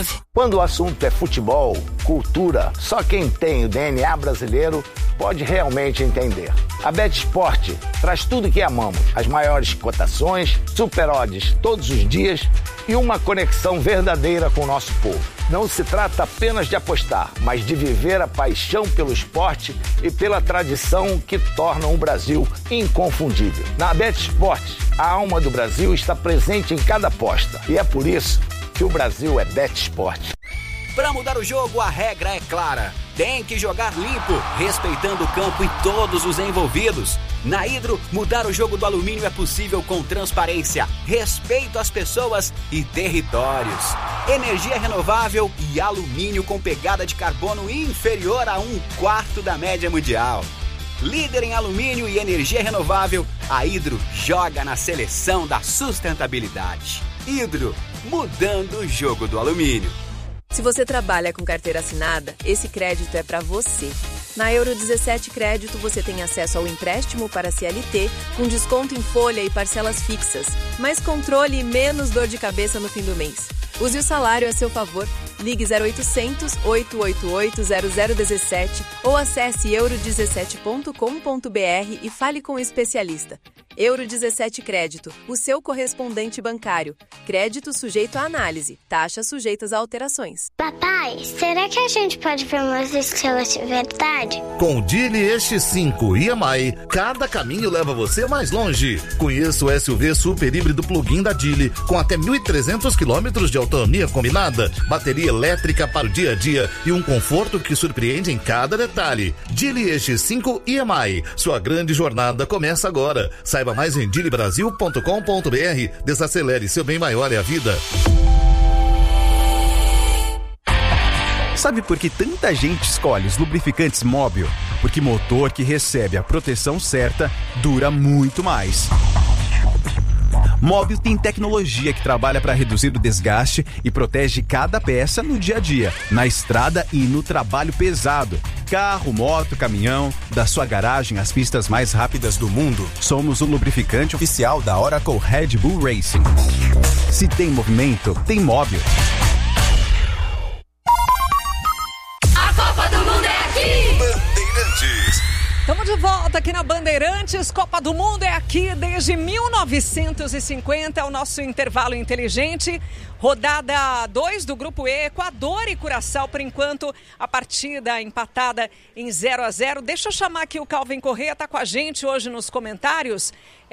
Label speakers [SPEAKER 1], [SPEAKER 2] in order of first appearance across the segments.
[SPEAKER 1] 9.
[SPEAKER 2] Quando o assunto é futebol, cultura, só quem tem o DNA brasileiro pode realmente entender. A BetSport traz tudo que amamos, as maiores cotações, super odds todos os dias e uma conexão verdadeira com o nosso povo. Não se trata apenas de apostar, mas de viver a paixão pelo esporte e pela tradição que tornam o Brasil inconfundível. Na BetSport, a alma do Brasil está presente em cada aposta e é por isso que o Brasil é BetSport.
[SPEAKER 3] Para mudar o jogo, a regra é clara. Tem que jogar limpo, respeitando o campo e todos os envolvidos. Na Hidro, mudar o jogo do alumínio é possível com transparência, respeito às pessoas e territórios. Energia renovável e alumínio com pegada de carbono inferior a 1/4 da média mundial. Líder em alumínio e energia renovável, a Hidro joga na seleção da sustentabilidade. Hidro, mudando o jogo do alumínio.
[SPEAKER 4] Se você trabalha com carteira assinada, esse crédito é para você. Na Euro 17 Crédito, você tem acesso ao empréstimo para CLT, com desconto em folha e parcelas fixas, mais controle e menos dor de cabeça no fim do mês. Use o salário a seu favor. Ligue 0800 888 0017 ou acesse euro17.com.br e fale com o especialista. Euro 17 Crédito, o seu correspondente bancário. Crédito sujeito à análise. Taxas sujeitas a alterações.
[SPEAKER 5] Papai, será que a gente pode ver umas estrelas de verdade?
[SPEAKER 6] Com o Geely X5 EMI, cada caminho leva você mais longe. Conheça o SUV super híbrido plug-in da Geely, com até 1.300 km de autonomia combinada, bateria elétrica para o dia a dia e um conforto que surpreende em cada detalhe. Geely X5 EMI, sua grande jornada começa agora. Saiba mais em geelybrasil.com.br. Desacelere, seu bem maior é a vida.
[SPEAKER 7] Sabe por que tanta gente escolhe os lubrificantes Móbil? Porque motor que recebe a proteção certa dura muito mais. Móbil tem tecnologia que trabalha para reduzir o desgaste e protege cada peça no dia a dia, na estrada e no trabalho pesado. Carro, moto, caminhão, da sua garagem às pistas mais rápidas do mundo, somos o lubrificante oficial da Oracle Red Bull Racing. Se tem movimento, tem Móbil.
[SPEAKER 8] A Copa do Mundo é aqui!
[SPEAKER 9] Bandeirantes.
[SPEAKER 10] Estamos de volta aqui na Bandeirantes. Copa do Mundo é aqui desde 1950, é o nosso intervalo inteligente. Rodada 2 do Grupo E, Equador e Curaçao, por enquanto, a partida empatada em 0-0. Deixa eu chamar aqui o Calvin Corrêa, está com a gente hoje nos comentários.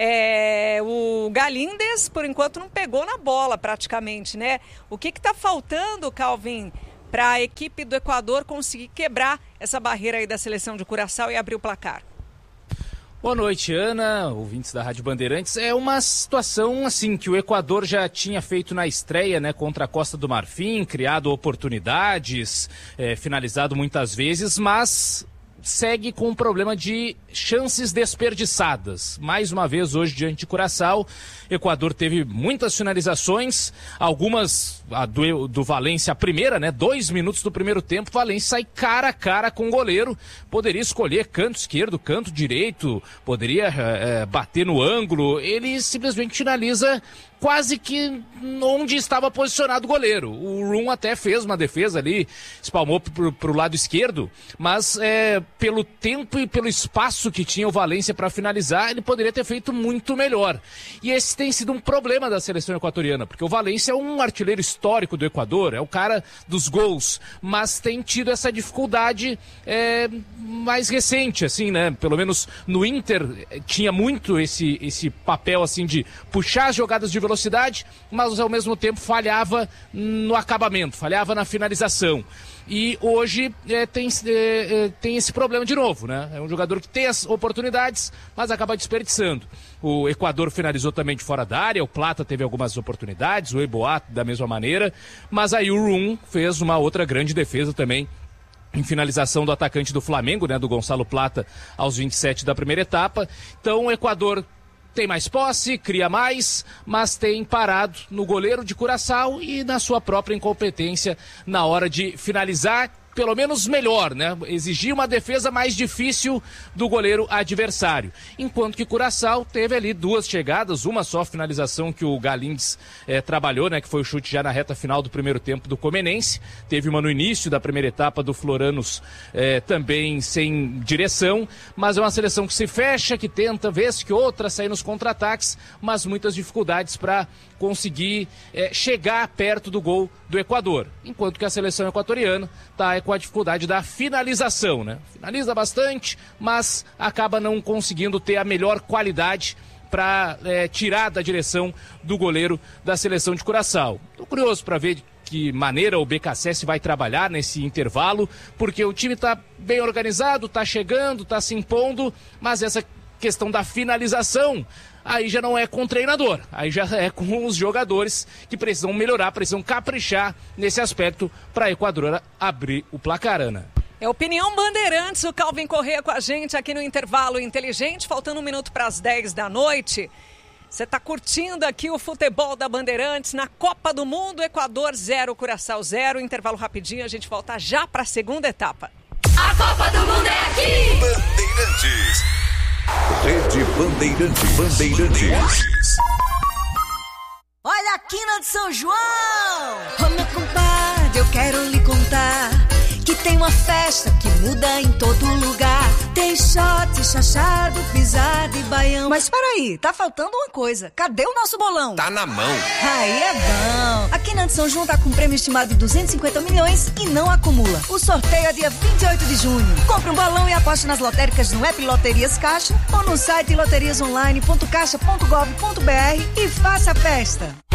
[SPEAKER 10] O Galíndez, por enquanto, não pegou na bola praticamente, né? O que está faltando, Calvin, para a equipe do Equador conseguir quebrar essa barreira aí da seleção de Curaçao e abrir o placar?
[SPEAKER 11] Boa noite, Ana, ouvintes da Rádio Bandeirantes. É uma situação assim que o Equador já tinha feito na estreia, né, contra a Costa do Marfim, criado oportunidades, finalizado muitas vezes, mas segue com um problema de chances desperdiçadas. Mais uma vez hoje diante de Curaçao, Equador teve muitas finalizações, algumas do Valência, a primeira, né, 2 minutos do primeiro tempo, Valência sai cara a cara com o goleiro, poderia escolher canto esquerdo, canto direito, poderia bater no ângulo, ele simplesmente finaliza quase que onde estava posicionado o goleiro. O Rum até fez uma defesa ali, espalmou pro lado esquerdo, mas pelo tempo e pelo espaço que tinha o Valência para finalizar, ele poderia ter feito muito melhor. E esse tem sido um problema da seleção equatoriana, porque o Valência é um artilheiro histórico do Equador, é o cara dos gols, mas tem tido essa dificuldade mais recente, assim, né? Pelo menos no Inter tinha muito esse papel, assim, de puxar as jogadas de velocidade, mas ao mesmo tempo falhava no acabamento, falhava na finalização. E hoje tem esse problema de novo, né? É um jogador que tem as oportunidades, mas acaba desperdiçando. O Equador finalizou também de fora da área, o Plata teve algumas oportunidades, o Eboá da mesma maneira, mas aí o Rum fez uma outra grande defesa também em finalização do atacante do Flamengo, né? Do Gonçalo Plata aos 27 da primeira etapa. Então o Equador tem mais posse, cria mais, mas tem parado no goleiro de Curaçao e na sua própria incompetência na hora de finalizar, pelo menos melhor, né? Exigia uma defesa mais difícil do goleiro adversário. Enquanto que Curaçao teve ali 2 chegadas, uma só finalização que o Galindes trabalhou, né? Que foi o chute já na reta final do primeiro tempo do Comenense. Teve uma no início da primeira etapa do Floranos também sem direção, mas é uma seleção que se fecha, que tenta vez que outra sair nos contra-ataques, mas muitas dificuldades para conseguir chegar perto do gol do Equador. Enquanto que a seleção equatoriana está com a dificuldade da finalização, né? Finaliza bastante, mas acaba não conseguindo ter a melhor qualidade para tirar da direção do goleiro da seleção de Curaçao. Estou curioso para ver de que maneira o BKSS vai trabalhar nesse intervalo, porque o time está bem organizado, está chegando, está se impondo, mas essa questão da finalização aí já não é com o treinador, aí já é com os jogadores que precisam melhorar, precisam caprichar nesse aspecto para a Equador abrir o placar, Ana.
[SPEAKER 10] É Opinião Bandeirantes, o Calvin Corrêa com a gente aqui no Intervalo Inteligente, faltando 1 minuto para as 10 da noite. Você está curtindo aqui o futebol da Bandeirantes na Copa do Mundo, Equador 0, Curaçao 0. Intervalo rapidinho, a gente volta já para a segunda etapa.
[SPEAKER 8] A Copa do Mundo é aqui!
[SPEAKER 1] Bandeirantes. Rede Bandeirantes.
[SPEAKER 9] Olha a quina de São João! Ô meu compadre, eu quero lhe contar que tem uma festa que muda em todo lugar. Tem shot, chachado, pisada e baião. Mas peraí, tá faltando uma coisa. Cadê o nosso bolão?
[SPEAKER 1] Tá na mão.
[SPEAKER 9] Aí é bom. A Quina de São João tá com um prêmio estimado de 250 milhões e não acumula. O sorteio é dia 28 de junho. Compre um bolão e aposte nas lotéricas no app Loterias Caixa ou no site loteriasonline.caixa.gov.br e faça a festa.